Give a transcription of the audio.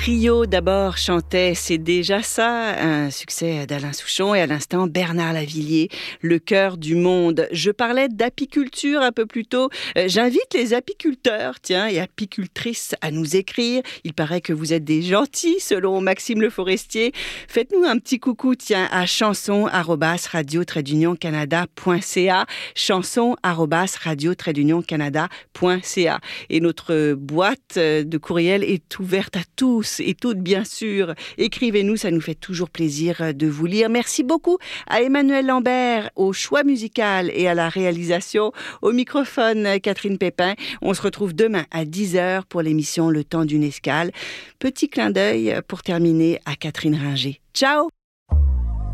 Rio d'abord chantait C'est déjà ça, un succès d'Alain Souchon, et à l'instant Bernard Lavilliers, Le cœur du monde. Je parlais d'apiculture un peu plus tôt. J'invite les apiculteurs, et apicultrices à nous écrire. Il paraît que vous êtes des gentils selon Maxime Le Forestier. Faites-nous un petit coucou à chanson@radio-canada.ca, chanson@radio-canada.ca. Et notre boîte de courriel est ouverte à tous et toutes, bien sûr. Écrivez-nous, ça nous fait toujours plaisir de vous lire. Merci beaucoup à Emmanuel Lambert, au choix musical et à la réalisation. Au microphone, Catherine Pépin. On se retrouve demain à 10h pour l'émission Le temps d'une escale. Petit clin d'œil pour terminer à Catherine Ringer. Ciao!